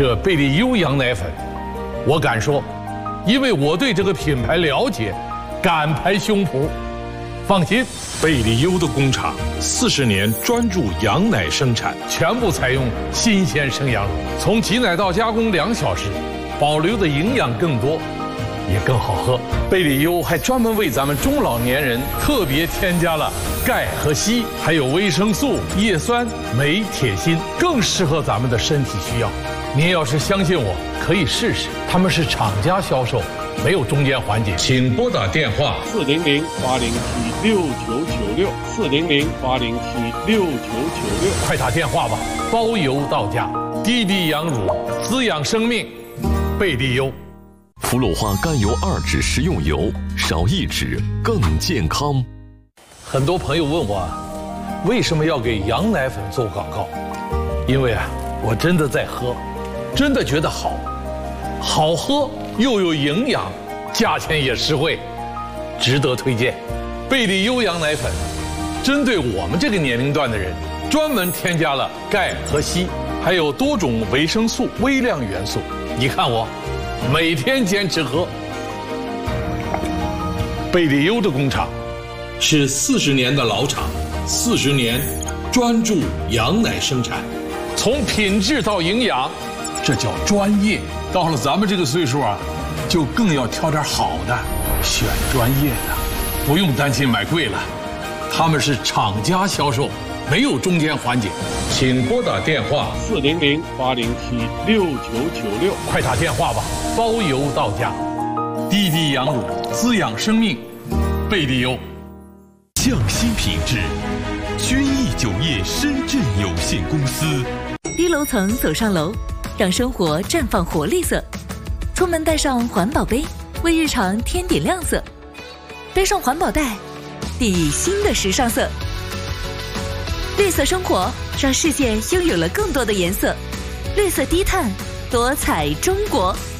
这贝利优羊奶粉，我敢说，因为我对这个品牌了解，敢拍胸脯。放心， 贝利优的工厂40年专注羊奶生产， 全部采用新鲜生羊乳，从挤奶到加工2小时，保留的营养更多，也更好喝。贝利优还专门为咱们中老年人特别添加了钙和硒，还有维生素、叶酸、镁、铁、锌，更适合咱们的身体需要。您要是相信我，可以试试，他们是厂家销售，没有中间环节。请拨打电话 400-807-6996，400-807-6996， 快打电话吧，包邮到家。滴滴羊乳，滋养生命，贝利优。 氟氯化甘油2酯食用油，少1酯更健康。 很多朋友问我，为什么要给羊奶粉做广告？因为我真的在喝，真的觉得好，好喝又有营养，价钱也实惠，值得推荐。贝利优羊奶粉，针对我们这个年龄段的人，专门添加了钙和硒，还有多种维生素、微量元素。你看我，每天坚持喝。贝利优的工厂是40年的老厂，40年专注羊奶生产，从品质到营养，这叫专业。到了咱们这个岁数就更要挑点好的，选专业的，不用担心买贵了。他们是厂家销售，没有中间环节。请拨打电话 400-807-6996， 快打电话吧，包邮到家。滴滴羊乳，滋养生命，贝利优。 匠心品质，君逸酒业深圳有限公司。 低楼层走上楼，让生活绽放活力色。出门带上环保杯，为日常添点亮色。背上环保袋，砥砺新的时尚色。绿色生活，让世界拥有了更多的颜色。绿色低碳，多彩中国。